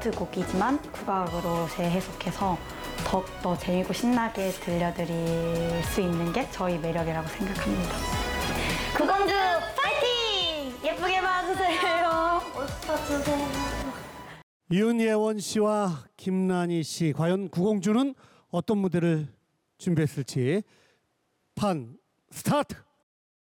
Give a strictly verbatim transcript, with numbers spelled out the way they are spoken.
듀엣곡이지만 국악으로 재해석해서 더욱더 재미있고 신나게 들려드릴 수 있는 게 저희 매력이라고 생각합니다. 구공주 파이팅! 예쁘게 봐주세요. 웃어주세요. 윤예원 씨와 김란희 씨, 과연 구공주는 어떤 무대를 준비했을지 판 스타트!